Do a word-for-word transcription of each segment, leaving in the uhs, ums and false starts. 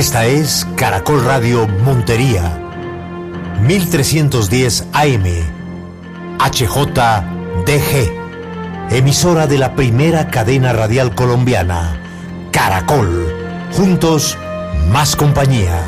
Esta es Caracol Radio Montería, mil trescientos diez A M, H J D G, emisora de la primera cadena radial colombiana, Caracol. Juntos, más compañía.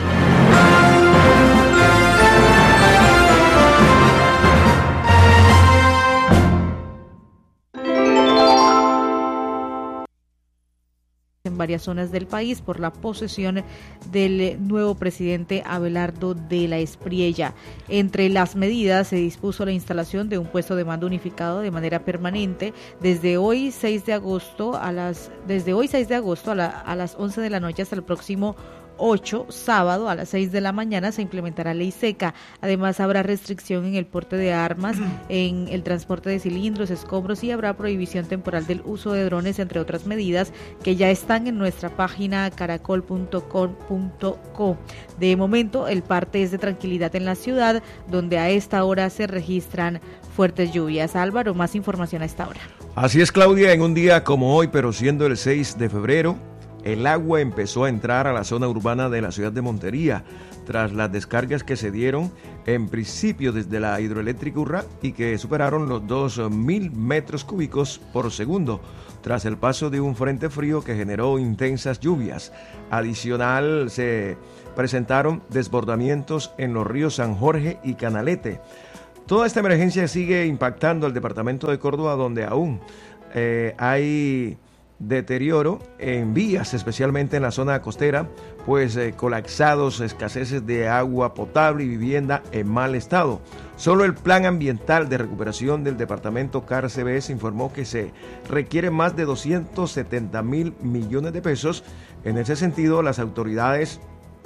En varias zonas del país por la posesión del nuevo presidente Abelardo de la Espriella. Entre las medidas se dispuso la instalación de un puesto de mando unificado de manera permanente desde hoy seis de agosto a las desde hoy seis de agosto a, la, a las once de la noche hasta el próximo ocho, sábado a las seis de la mañana se implementará ley seca. Además habrá restricción en el porte de armas, en el transporte de cilindros, escombros y habrá prohibición temporal del uso de drones, entre otras medidas que ya están en nuestra página caracol punto com punto co. De momento el parte es de tranquilidad en la ciudad, donde a esta hora se registran fuertes lluvias. Álvaro, más información a esta hora. Así es, Claudia, en un día como hoy, pero siendo el seis de febrero, el agua empezó a entrar a la zona urbana de la ciudad de Montería tras las descargas que se dieron en principio desde la hidroeléctrica Urrá y que superaron los dos mil metros cúbicos por segundo tras el paso de un frente frío que generó intensas lluvias. Adicional, se presentaron desbordamientos en los ríos San Jorge y Canalete. Toda esta emergencia sigue impactando al departamento de Córdoba, donde aún eh, hay deterioro en vías, especialmente en la zona costera, pues eh, colapsados, escaseces de agua potable y vivienda en mal estado. Solo el Plan Ambiental de Recuperación del departamento C A R C B S informó que se requiere más de doscientos setenta mil millones de pesos. En ese sentido, las autoridades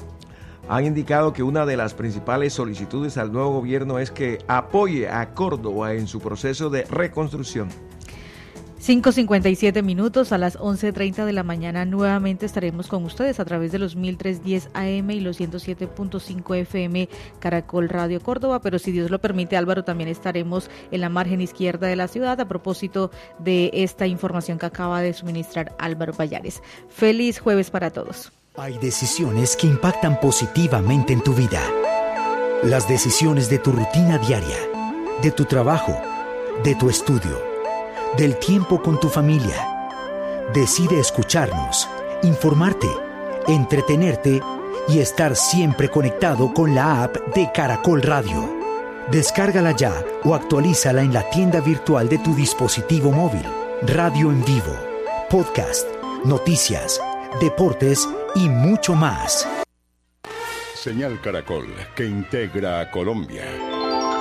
han indicado que una de las principales solicitudes al nuevo gobierno es que apoye a Córdoba en su proceso de reconstrucción. cinco cincuenta y siete minutos, a las once treinta de la mañana nuevamente estaremos con ustedes a través de los mil trescientos diez A M y los ciento siete punto cinco F M Caracol Radio Córdoba, pero si Dios lo permite, Álvaro, también estaremos en la margen izquierda de la ciudad a propósito de esta información que acaba de suministrar Álvaro Payares. Feliz jueves para todos. Hay decisiones que impactan positivamente en tu vida. Las decisiones de tu rutina diaria, de tu trabajo, de tu estudio, del tiempo con tu familia. Decide escucharnos, informarte, entretenerte y estar siempre conectado con la app de Caracol Radio. Descárgala ya o actualízala en la tienda virtual de tu dispositivo móvil. Radio en vivo, podcast, noticias, deportes y mucho más. Señal Caracol, que integra a Colombia.